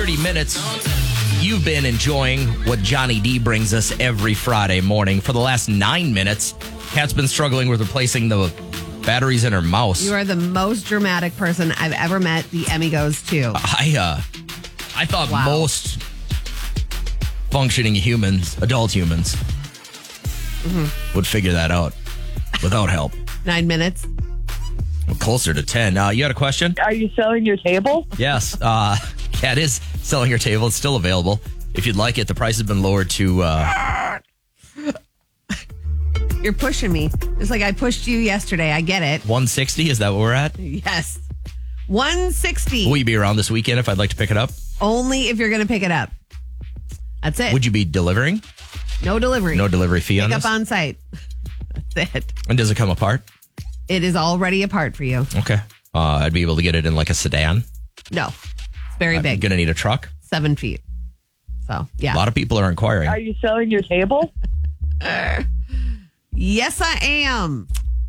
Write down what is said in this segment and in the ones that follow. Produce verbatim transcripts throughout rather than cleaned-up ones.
thirty minutes. You've been enjoying what Johnny D brings us every Friday morning. For the last nine minutes, Kat's been struggling with replacing the batteries in her mouse. You are the most dramatic person I've ever met. The Emmy goes to. I, uh, I thought Wow. most functioning humans, adult humans, mm-hmm. would figure that out without help. Nine minutes. Well, closer to ten. Uh, you had a question? Are you selling your table? Yes. Uh, Kat is selling her table. It's still available. If you'd like it, the price has been lowered to... Uh, You're pushing me. Just like I pushed you yesterday. I get it. one sixty. Is that what we're at? Yes. one sixty. Will you be around this weekend if I'd like to pick it up? Only if you're going to pick it up. That's it. Would you be delivering? No delivery. No delivery fee pick on up this? on site. That's it. And does it come apart? It is already apart for you. Okay. Uh, I'd be able to get it in like a sedan. No. It's very I'm big. going to need a truck. Seven feet. So, yeah. A lot of people are inquiring. Are you selling your table? Uh, yes, I am.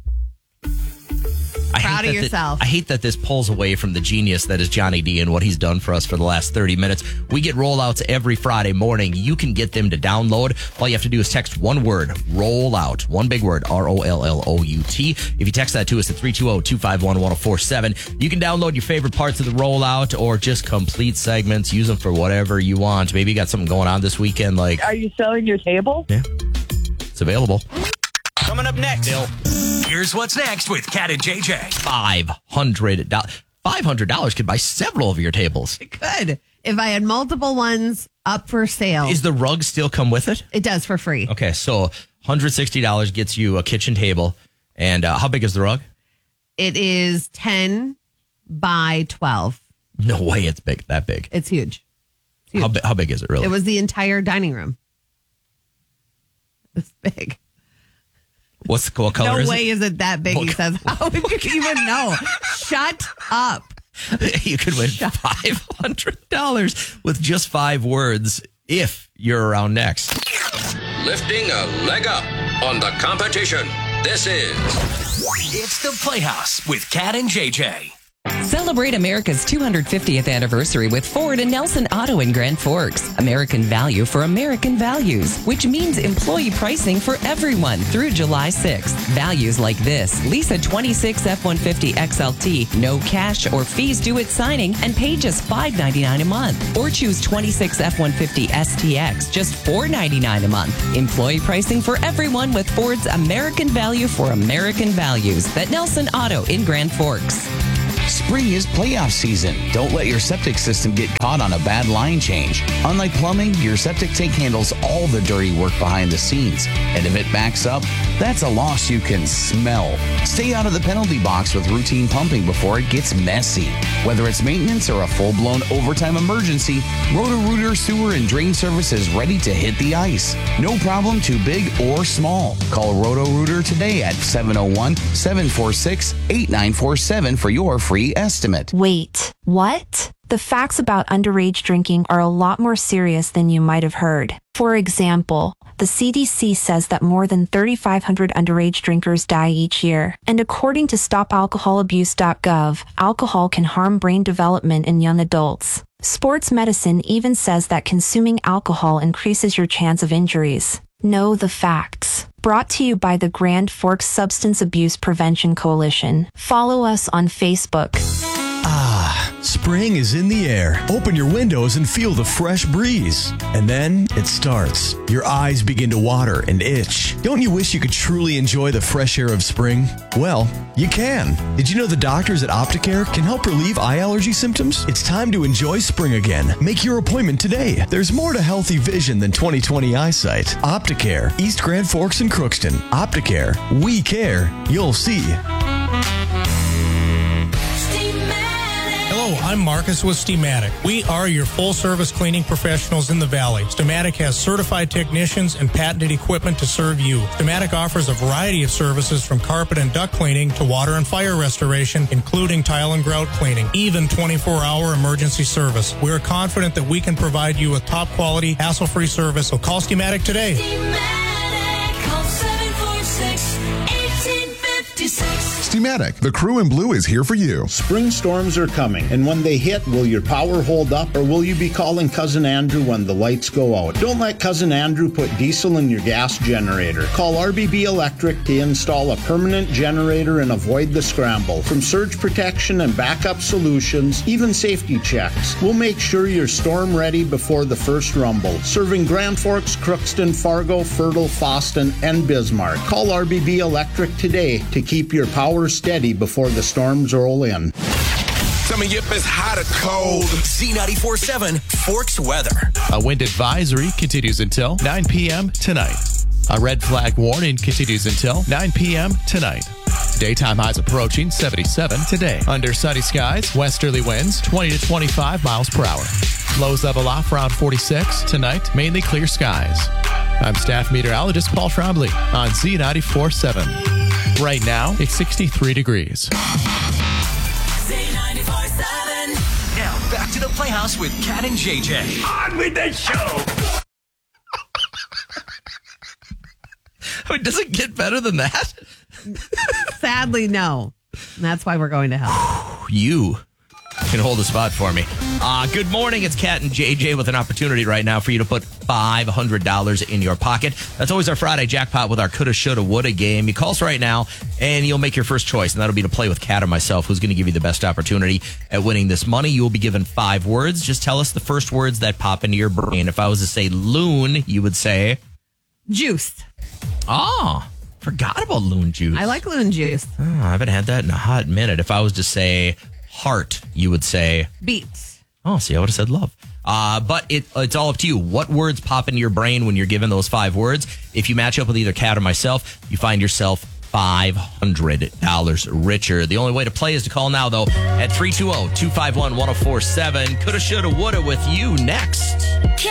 I Proud hate of that yourself. Thi- I hate that this pulls away from the genius that is Johnny D and what he's done for us for the last thirty minutes. We get rollouts every Friday morning. You can get them to download. All you have to do is text one word, rollout. One big word, R O L L O U T. If you text that to us at three two zero, two five one, one zero four seven, you can download your favorite parts of the rollout or just complete segments. Use them for whatever you want. Maybe you got something going on this weekend like... Are you selling your table? Yeah, it's available. Coming up next, Bill. Here's what's next with Kat and J J. five hundred dollars. five hundred dollars could buy several of your tables. It could. If I had multiple ones up for sale. Is the rug still come with it? It does for free. Okay, so one hundred sixty dollars gets you a kitchen table. And uh, how big is the rug? It is ten by twelve. No way it's big. That big. It's huge. It's huge. How, bi- how big is it really? It was the entire dining room. It's big. What's the what color no is way it? is it that big, What he says. How would you even know? Shut up. You could win five hundred dollars with just five words if you're around next. Lifting a leg up on the competition. This is It's the Playhouse with Kat and J J. Celebrate America's two hundred fiftieth anniversary with Ford and Nelson Auto in Grand Forks. American value for American values, which means employee pricing for everyone through July sixth. Values like this: lease a twenty-six F one fifty X L T, no cash or fees due at signing, and pay just five ninety-nine a month. Or choose twenty-six F one fifty S T X, just four ninety-nine a month. Employee pricing for everyone with Ford's American value for American values. At Nelson Auto in Grand Forks. Spring is playoff season. Don't let your septic system get caught on a bad line change. Unlike plumbing, your septic tank handles all the dirty work behind the scenes. And if it backs up, that's a loss you can smell. Stay out of the penalty box with routine pumping before it gets messy. Whether it's maintenance or a full-blown overtime emergency, Roto-Rooter Sewer and Drain Service is ready to hit the ice. No problem too big or small. Call Roto-Rooter today at seven oh one, seven four six, eight nine four seven for your free estimate. Wait, what? The facts about underage drinking are a lot more serious than you might have heard. For example, the C D C says that more than thirty-five hundred underage drinkers die each year. And according to stop alcohol abuse dot gov, alcohol can harm brain development in young adults. Sports medicine even says that consuming alcohol increases your chance of injuries. Know the facts. Brought to you by the Grand Forks Substance Abuse Prevention Coalition. Follow us on Facebook. Ah, spring is in the air. Open your windows and feel the fresh breeze. And then it starts. Your eyes begin to water and itch. Don't you wish you could truly enjoy the fresh air of spring? Well, you can. Did you know the doctors at Opticare can help relieve eye allergy symptoms? It's time to enjoy spring again. Make your appointment today. There's more to healthy vision than twenty twenty eyesight. Opticare, East Grand Forks and Crookston. Opticare, we care. You'll see. Hello, I'm Marcus with Steamatic. We are your full-service cleaning professionals in the Valley. Steamatic has certified technicians and patented equipment to serve you. Steamatic offers a variety of services from carpet and duct cleaning to water and fire restoration, including tile and grout cleaning, even twenty-four hour emergency service. We are confident that we can provide you with top-quality, hassle-free service, so call Steamatic today. Steamatic, call seven four six, one eight five six. Steamatic, the crew in blue is here for you. Spring storms are coming, and when they hit, will your power hold up, or will you be calling Cousin Andrew when the lights go out? Don't let Cousin Andrew put diesel in your gas generator. Call R B B Electric to install a permanent generator and avoid the scramble. From surge protection and backup solutions, even safety checks, we'll make sure you're storm ready before the first rumble. Serving Grand Forks, Crookston, Fargo, Fertile, Foston, and Bismarck. Call R B B Electric today to keep your power steady before the storms roll in. Tell me if it's hot or cold. Z ninety-four point seven Forks weather. A wind advisory continues until nine p.m. tonight. A red flag warning continues until nine p.m. tonight. Daytime highs approaching seventy-seven today. Under sunny skies, westerly winds twenty to twenty-five miles per hour. Lows level off around forty-six. Tonight, mainly clear skies. I'm staff meteorologist Paul Trombley on Z ninety-four point seven. Right now, it's sixty-three degrees. Now, back to the Playhouse with Cat and J J. On with the show! I mean, does it get better than that? Sadly, no. And that's why we're going to hell. You can hold the spot for me. Uh, good morning. It's Cat and J J with an opportunity right now for you to put five hundred dollars in your pocket. That's always our Friday jackpot with our coulda, shoulda, woulda game. You call us right now, and you'll make your first choice, and that'll be to play with Cat or myself, who's going to give you the best opportunity at winning this money. You will be given five words. Just tell us the first words that pop into your brain. If I was to say loon, you would say? Juice. Oh, forgot about loon juice. I like loon juice. Oh, I haven't had that in a hot minute. If I was to say heart, you would say? Beets. Oh, see, I would have said love. Uh, but it, it's all up to you. What words pop into your brain when you're given those five words? If you match up with either Cat or myself, you find yourself five hundred dollars richer. The only way to play is to call now, though, at three two zero, two five one, one zero four seven. Coulda, shoulda, woulda with you next.